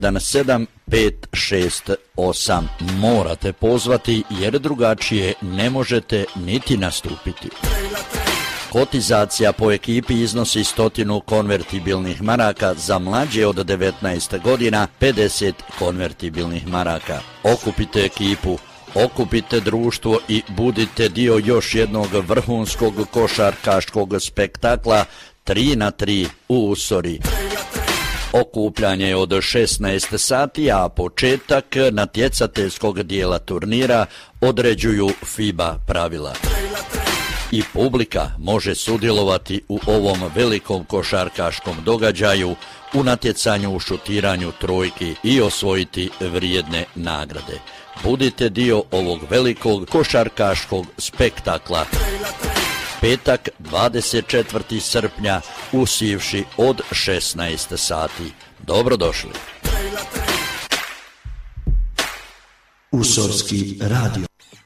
758. Morate pozvati jer drugačije ne možete niti nastupiti. Kotizacija po ekipi iznosi 100 konvertibilnih maraka, za mlađe od 19 godina 50 konvertibilnih maraka. Okupite ekipu, okupite društvo i budite dio još jednog vrhunskog košarkaškog spektakla 3x3 u Usori. Okupljanje je od 16 sati, a početak natjecateljskog dijela turnira određuju FIBA pravila. I publika može sudjelovati u ovom velikom košarkaškom događaju u natjecanju u šutiranju trojki i osvojiti vrijedne nagrade. Budite dio ovog velikog košarkaškog spektakla. Petak 24. srpnja u Sivši od 16 sati. Dobrodošli. Usorski radio.